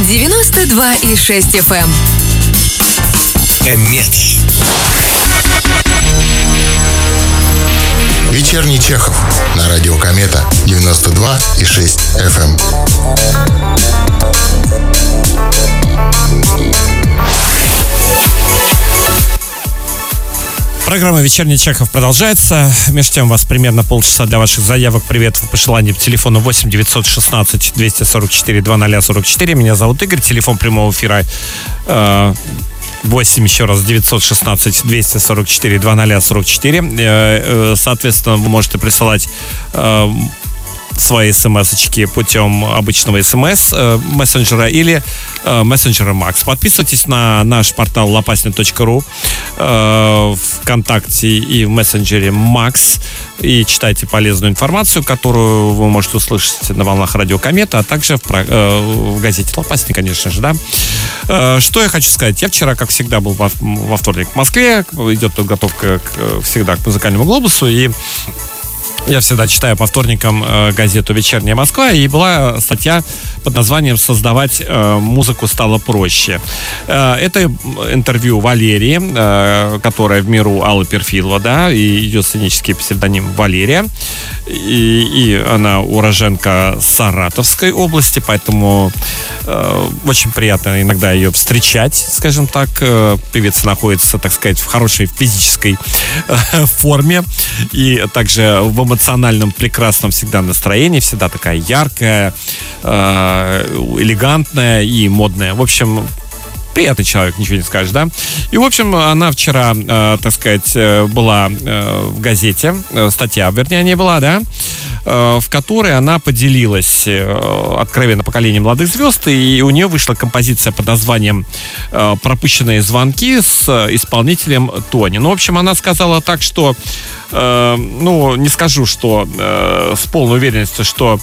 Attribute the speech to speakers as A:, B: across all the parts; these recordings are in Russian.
A: 92,6 FM.
B: Комет.
C: Вечерний Чехов на радио Комета 92,6 FM.
D: Программа «Вечерний Чехов» продолжается. Между тем, у вас примерно полчаса для ваших заявок, приветов и пожеланий по телефону 8 916 244 2044. Меня зовут Игорь. Телефон прямого эфира 8, еще раз, 916 244 2044. Соответственно, вы можете присылать свои смс-очки путем обычного смс-мессенджера или мессенджера Макс. Подписывайтесь на наш портал lopasny.ru ВКонтакте и в мессенджере Макс и читайте полезную информацию, которую вы можете услышать на волнах радио Комета, а также в газете Лопасни, конечно же, да. Что я хочу сказать? Я вчера, как всегда, был во вторник в Москве. Идет подготовка всегда к музыкальному глобусу, и я всегда читаю по вторникам газету «Вечерняя Москва», и была статья под названием «Создавать музыку стало проще». Это интервью Валерии, которая в миру Алла Перфилова, да, и ее сценический псевдоним Валерия. И она уроженка Саратовской области, поэтому очень приятно иногда ее встречать, скажем так. Певица находится, так сказать, в хорошей физической форме и также в эмоциональном прекрасном всегда настроении, всегда такая яркая, элегантная и модная. В общем, приятный человек, ничего не скажешь, да? И, в общем, она вчера, так сказать, была в газете, статья, вернее, не была, да? В которой она поделилась откровенно поколением молодых звезд, и у нее вышла композиция под названием «Пропущенные звонки» с исполнителем Тони. Ну, в общем, она сказала так, что, ну, не скажу, что с полной уверенностью, что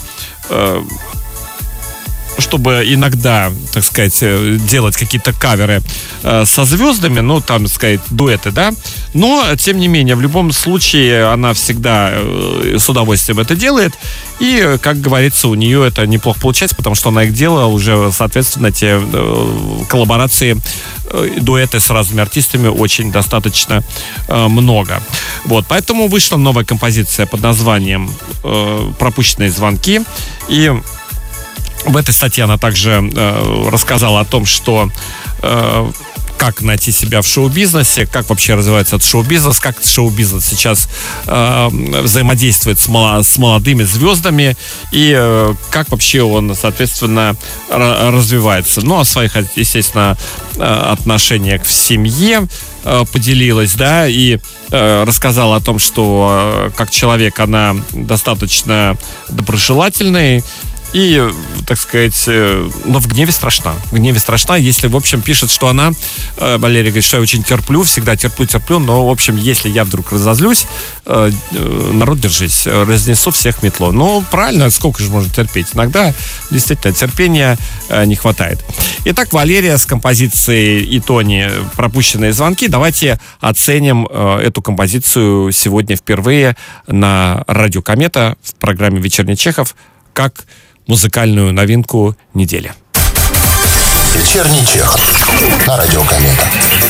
D: чтобы иногда, так сказать, делать какие-то каверы со звездами, ну, там, так сказать, дуэты, да, но, тем не менее, в любом случае она всегда с удовольствием это делает, и, как говорится, у нее это неплохо получается, потому что она их делала уже, соответственно, те коллаборации, дуэты с разными артистами очень достаточно много. Вот, поэтому вышла новая композиция под названием «Пропущенные звонки», и в этой статье она также рассказала о том, что как найти себя в шоу-бизнесе, как вообще развивается этот шоу-бизнес, как шоу-бизнес сейчас взаимодействует с молодыми звездами и как вообще он, соответственно, развивается. Ну, о своих, естественно, отношениях в семье поделилась, да, и рассказала о том, что как человек она достаточно доброжелательный, и, так сказать, но в гневе страшна. В гневе страшна, если, в общем, пишет, что она, Валерия говорит, что я очень терплю, всегда терплю, но, в общем, если я вдруг разозлюсь, народ, держись, разнесу всех метло. Ну, правильно, сколько же можно терпеть? Иногда, действительно, терпения не хватает. Итак, Валерия с композицией и Тони «Пропущенные звонки». Давайте оценим эту композицию сегодня впервые на радио Комета в программе «Вечерний Чехов» как музыкальную новинку недели.
C: Вечерний Чехов на радио Комета.